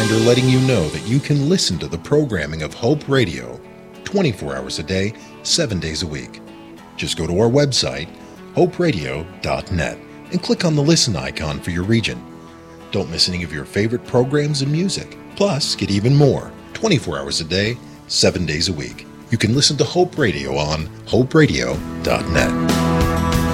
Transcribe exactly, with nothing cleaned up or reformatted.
reminder letting you know that you can listen to the programming of Hope Radio twenty-four hours a day, seven days a week. Just go to our website, hope radio dot net, and click on the listen icon for your region. Don't miss any of your favorite programs and music. Plus, get even more twenty-four hours a day, seven days a week. You can listen to Hope Radio on hope radio dot net.